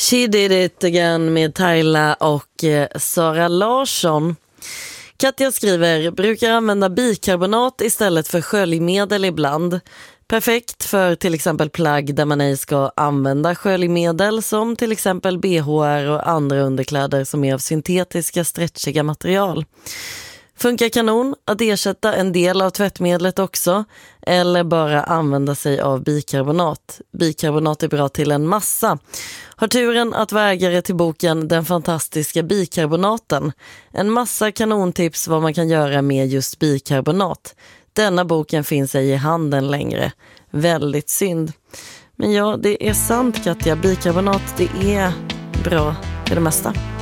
She did it again med Tyla och Sara Larsson. Katja skriver, brukar använda bikarbonat istället för sköljmedel ibland. Perfekt för till exempel plagg där man ej ska använda sköljmedel, som till exempel BHR och andra underkläder som är av syntetiska stretchiga material. Funkar kanon att ersätta en del av tvättmedlet också, eller bara använda sig av bikarbonat. Bikarbonat är bra till en massa. Har turen att vara ägare till boken Den fantastiska bikarbonaten. En massa kanontips vad man kan göra med just bikarbonat. Denna boken finns ej i handeln längre. Väldigt synd. Men ja, det är sant Katja. Bikarbonat, det är bra för det mesta.